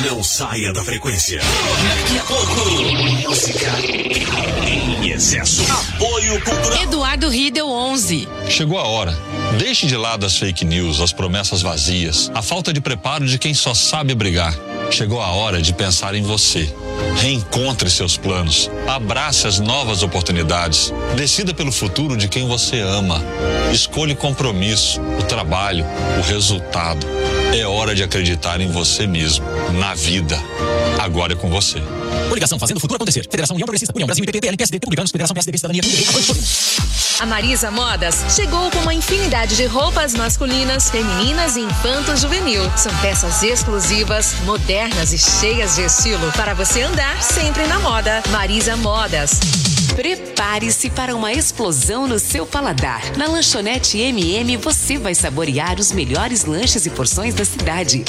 Não saia da frequência. Daqui a pouco, música em excesso. Apoio cultural. Eduardo Riedel 11. Chegou a hora. Deixe de lado as fake news, as promessas vazias, a falta de preparo de quem só sabe brigar. Chegou a hora de pensar em você. Reencontre seus planos. Abrace as novas oportunidades. Decida pelo futuro de quem você ama. Escolha o compromisso, o trabalho, o resultado. É hora de acreditar em você mesmo, na vida. Agora é com você. Coligação Fazendo o Futuro Acontecer. Federação União Progressista, União Brasil, IPP, PLPSD, Republicanos, Federação PSD, Cidadania, A Marisa Modas chegou com uma infinidade de roupas masculinas, femininas e infanto-juvenil. São peças exclusivas, modernas e cheias de estilo para você andar sempre na moda. Marisa Modas. Prepare-se para uma explosão no seu paladar. Na Lanchonete MM você vai saborear os melhores lanches e porções da cidade.